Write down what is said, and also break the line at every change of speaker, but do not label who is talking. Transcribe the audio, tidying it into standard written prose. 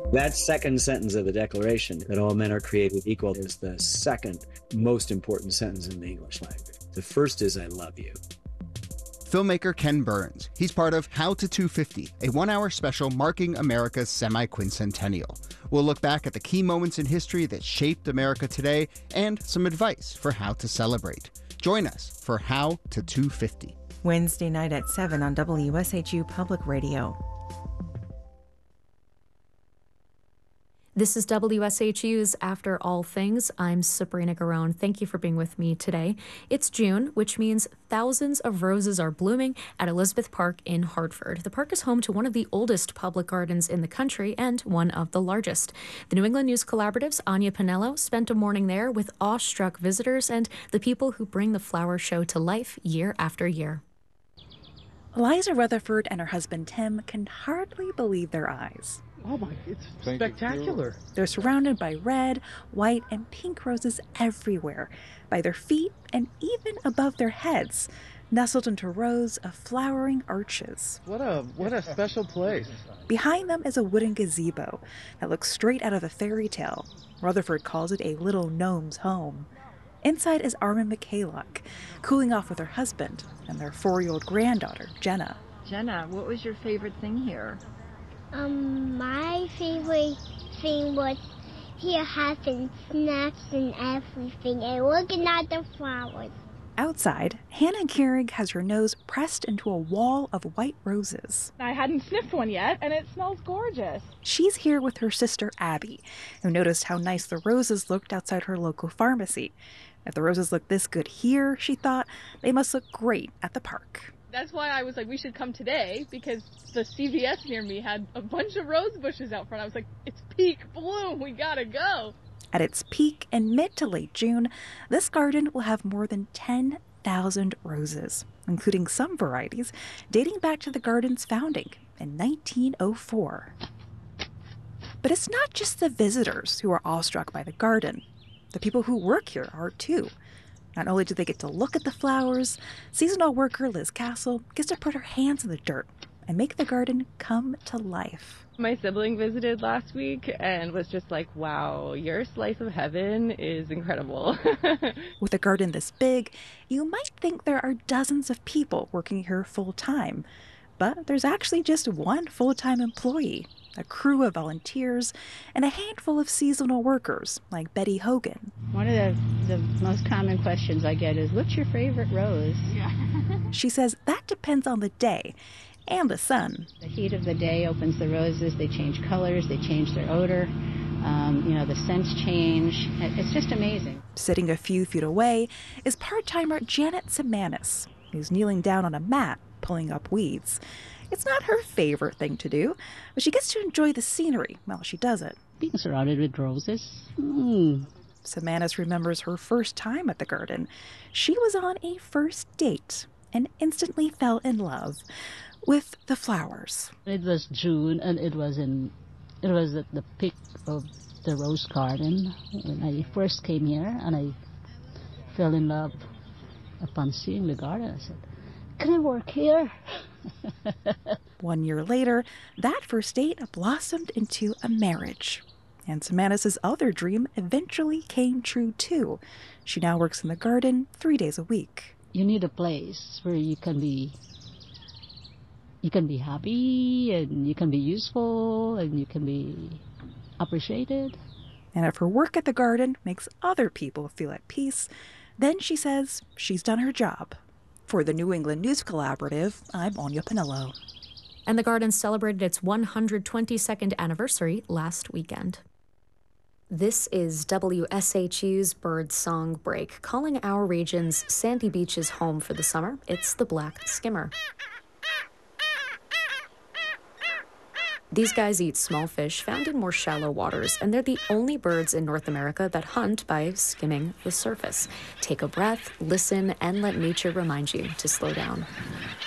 That second sentence of the Declaration, that all men are created equal, is the second most important sentence in the English language. The first is, I love you.
Filmmaker Ken Burns. He's part of How to 250, a one-hour special marking America's semi-quincentennial. We'll look back at the key moments in history that shaped America today and some advice for how to celebrate. Join us for How to 250.
Wednesday night at 7 on WSHU Public Radio.
This is WSHU's After All Things. I'm Sabrina Garone. Thank you for being with me today. It's June, which means thousands of roses are blooming at Elizabeth Park in Hartford. The park is home to one of the oldest public gardens in the country and one of the largest. The New England News Collaborative's Anya Pinello spent a morning there with awestruck visitors and the people who bring the flower show to life year after year.
Eliza Rutherford and her husband Tim can hardly believe their eyes.
Oh my, it's spectacular.
They're surrounded by red, white, and pink roses everywhere, by their feet and even above their heads, nestled into rows of flowering arches.
What a special place.
Behind them is a wooden gazebo that looks straight out of a fairy tale. Rutherford calls it a little gnome's home. Inside is Armin Mikhailuk, cooling off with her husband and their 4-year-old granddaughter, Jenna.
Jenna, what was your favorite thing here?
My favorite thing was here having snacks and everything and looking at the flowers.
Outside, Hannah Keurig has her nose pressed into a wall of white roses.
I hadn't sniffed one yet, and it smells gorgeous.
She's here with her sister Abby, who noticed how nice the roses looked outside her local pharmacy. If the roses look this good here, she thought, they must look great at the park.
That's why I was like, we should come today, because the CVS near me had a bunch of rose bushes out front. I was like, it's peak bloom, we gotta go.
At its peak in mid to late June, this garden will have more than 10,000 roses, including some varieties dating back to the garden's founding in 1904. But it's not just the visitors who are awestruck by the garden. The people who work here are too. Not only do they get to look at the flowers, seasonal worker Liz Castle gets to put her hands in the dirt and make the garden come to life.
My sibling visited last week and was just like, wow, your slice of heaven is incredible.
With a garden this big, you might think there are dozens of people working here full time. But there's actually just one full-time employee, a crew of volunteers, and a handful of seasonal workers like Betty Hogan.
One of the most common questions I get is, what's your favorite rose?
Yeah.
She says that depends on the day and the sun.
The heat of the day opens the roses, they change colors, they change their odor, the scents change. It's just amazing.
Sitting a few feet away is part-timer Janet Semanis, who's kneeling down on a mat pulling up weeds. It's not her favorite thing to do, but she gets to enjoy the scenery while she does it.
Being surrounded with roses.
Semanis remembers her first time at the garden. She was on a first date and instantly fell in love with the flowers.
It was June, and it was at the peak of the rose garden when I first came here, and I fell in love upon seeing the garden. I said, can I work here?
1 year later, that first date blossomed into a marriage. And Semanis' other dream eventually came true too. She now works in the garden 3 days a week.
You need a place where you can be happy, and you can be useful, and you can be appreciated.
And if her work at the garden makes other people feel at peace, then she says she's done her job. For the New England News Collaborative, I'm Anya Pinello.
And the garden celebrated its 122nd anniversary last weekend. This is WSHU's Bird Song Break. Calling our region's sandy beaches home for the summer, it's the black skimmer. These guys eat small fish found in more shallow waters, and they're the only birds in North America that hunt by skimming the surface. Take a breath, listen, and let nature remind you to slow down.